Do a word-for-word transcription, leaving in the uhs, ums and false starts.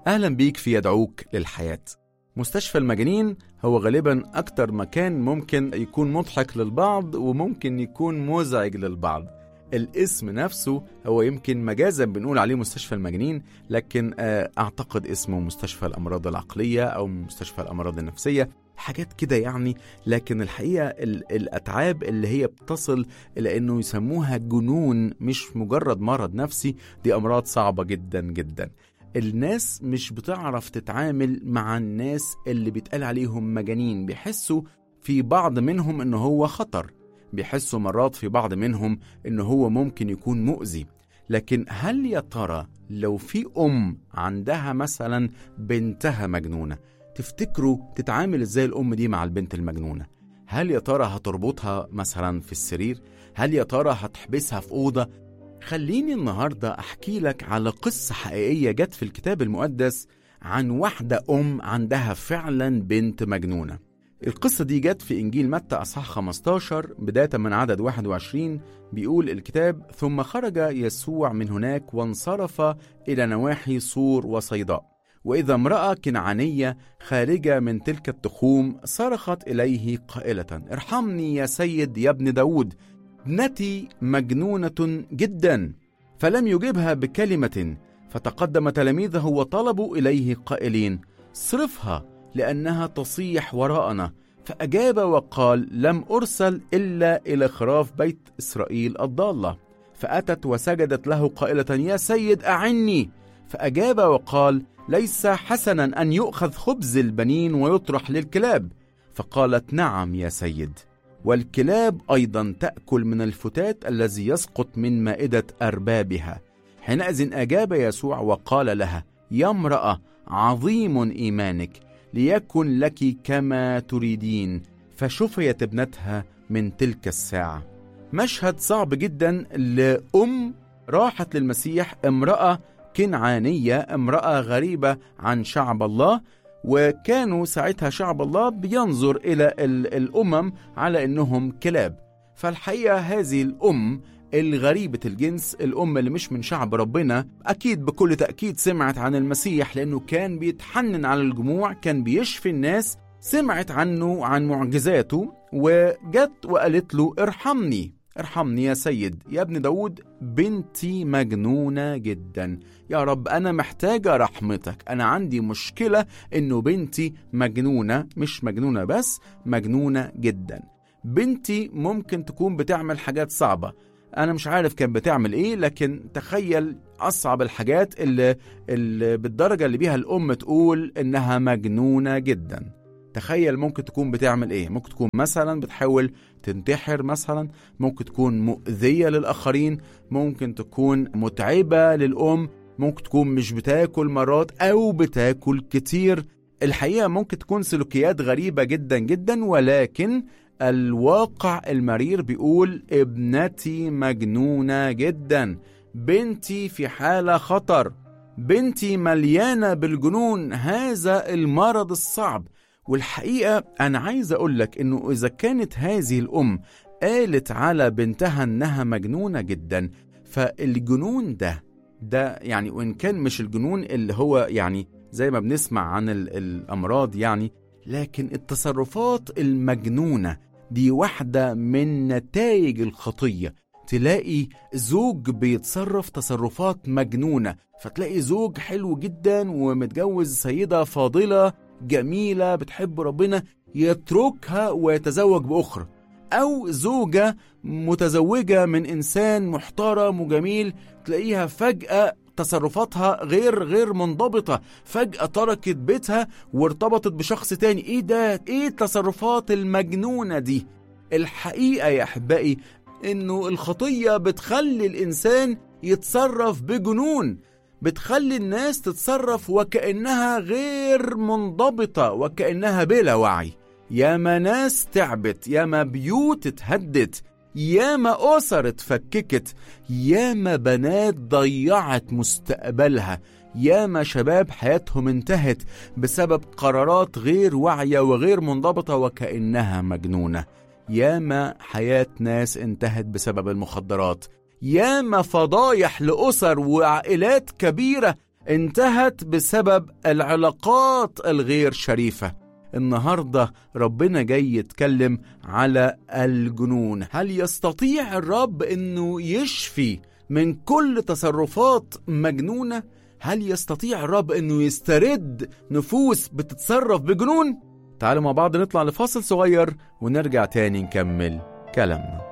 أهلا بيك في يدعوك للحياة. مستشفى المجانين هو غالبا أكتر مكان ممكن يكون مضحك للبعض وممكن يكون مزعج للبعض. الاسم نفسه هو يمكن مجازا بنقول عليه مستشفى المجانين، لكن أعتقد اسمه مستشفى الأمراض العقلية أو مستشفى الأمراض النفسية، حاجات كده يعني. لكن الحقيقة الأتعاب اللي هي بتصل إلى أنه يسموها جنون، مش مجرد مرض نفسي، دي أمراض صعبة جدا جدا. الناس مش بتعرف تتعامل مع الناس اللي بيتقال عليهم مجانين، بيحسوا في بعض منهم إنه هو خطر، بيحسوا مرات في بعض منهم إنه هو ممكن يكون مؤذي. لكن هل يا ترى لو في أم عندها مثلا بنتها مجنونة، تفتكروا تتعامل إزاي الأم دي مع البنت المجنونة؟ هل يا ترى هتربطها مثلا في السرير؟ هل يا ترى هتحبسها في أوضة؟ خليني النهاردة أحكي لك على قصة حقيقية جت في الكتاب المقدس عن واحدة أم عندها فعلا بنت مجنونة. القصة دي جت في إنجيل متى أصحاح خمسة عشر بداية من عدد واحد وعشرين. بيقول الكتاب: ثم خرج يسوع من هناك وانصرف إلى نواحي صور وصيداء، وإذا امرأة كنعانية خارجة من تلك التخوم صرخت إليه قائلة: ارحمني يا سيد يا ابن داود، ابنتي مجنونة جدا. فلم يجبها بكلمة، فتقدم تلاميذه وطلبوا إليه قائلين: صرفها لأنها تصيح وراءنا. فأجاب وقال: لم أرسل إلا إلى خراف بيت إسرائيل الضالة. فأتت وسجدت له قائلة: يا سيد أعني. فأجاب وقال: ليس حسنا أن يؤخذ خبز البنين ويطرح للكلاب. فقالت: نعم يا سيد، والكلاب أيضا تأكل من الفتات الذي يسقط من مائدة أربابها. حينئذ أجاب يسوع وقال لها: يا امرأة، عظيم إيمانك، ليكن لك كما تريدين. فشفيت ابنتها من تلك الساعة. مشهد صعب جدا لأم راحت للمسيح، امرأة كنعانية، امرأة غريبة عن شعب الله، وكانوا ساعتها شعب الله بينظر إلى الأمم على أنهم كلاب. فالحقيقة هذه الأم الغريبة الجنس، الأم اللي مش من شعب ربنا، أكيد بكل تأكيد سمعت عن المسيح لأنه كان بيتحنن على الجموع، كان بيشفي الناس، سمعت عنه عن معجزاته، وجت وقالت له: ارحمني ارحمني يا سيد يا ابن داود، بنتي مجنونة جدا. يا رب أنا محتاجة رحمتك، أنا عندي مشكلة إنه بنتي مجنونة، مش مجنونة بس، مجنونة جدا. بنتي ممكن تكون بتعمل حاجات صعبة، أنا مش عارف كان بتعمل إيه، لكن تخيل أصعب الحاجات اللي, اللي بالدرجة اللي بيها الأم تقول إنها مجنونة جدا. تخيل ممكن تكون بتعمل إيه؟ ممكن تكون مثلا بتحاول تنتحر مثلا، ممكن تكون مؤذية للآخرين، ممكن تكون متعبة للأم، ممكن تكون مش بتاكل مرات أو بتاكل كتير. الحقيقة ممكن تكون سلوكيات غريبة جدا جدا، ولكن الواقع المرير بيقول: ابنتي مجنونة جدا، بنتي في حالة خطر، بنتي مليانة بالجنون، هذا المرض الصعب. والحقيقة أنا عايز أقولك إنه إذا كانت هذه الأم قالت على بنتها إنها مجنونة جدا، فالجنون ده ده يعني، وإن كان مش الجنون اللي هو يعني زي ما بنسمع عن الأمراض يعني، لكن التصرفات المجنونة دي واحدة من نتائج الخطية. تلاقي زوج بيتصرف تصرفات مجنونة، فتلاقي زوج حلو جدا ومتجوز سيدة فاضلة جميلة بتحب ربنا، يتركها ويتزوج بأخرى. أو زوجة متزوجة من إنسان محترم وجميل، تلاقيها فجأة تصرفاتها غير غير منضبطة، فجأة تركت بيتها وارتبطت بشخص تاني. ايه ده؟ ايه التصرفات المجنونة دي؟ الحقيقة يا أحبائي انه الخطية بتخلي الإنسان يتصرف بجنون، بتخلي الناس تتصرف وكأنها غير منضبطة، وكأنها بلا وعي. ياما ناس تعبت، ياما بيوت اتهدت، ياما أسر اتفككت، ياما بنات ضيعت مستقبلها، ياما شباب حياتهم انتهت بسبب قرارات غير واعية وغير منضبطة وكأنها مجنونة. ياما حياة ناس انتهت بسبب المخدرات، ياما فضايح لأسر وعائلات كبيرة انتهت بسبب العلاقات الغير شريفة. النهاردة ربنا جاي يتكلم على الجنون. هل يستطيع الرب انه يشفي من كل تصرفات مجنونة؟ هل يستطيع الرب انه يسترد نفوس بتتصرف بجنون؟ تعالوا مع بعض نطلع لفاصل صغير ونرجع تاني نكمل كلامنا.